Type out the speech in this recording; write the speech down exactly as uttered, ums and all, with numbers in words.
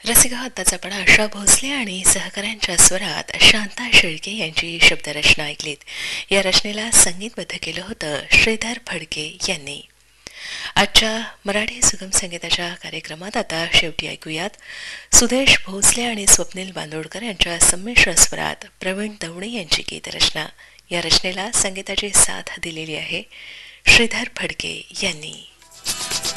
रसिका आत्ताच आपण आशा भोसले आणि सहकाऱ्यांच्या स्वरात शांता शेळके यांची शब्दरचना ऐकलीत. या रचनेला संगीतबद्ध केलं होतं श्रीधर फडके यांनी. आजच्या मराठी सुगम संगीताच्या कार्यक्रमात आता शेवटी ऐकूयात सुदेश भोसले आणि स्वप्नील बांदोडकर यांच्या संमिश्र स्वरात प्रवीण दवणे यांची गीतरचना. या रचनेला संगीताची साथ दिलेली आहे श्रीधर फडके यांनी.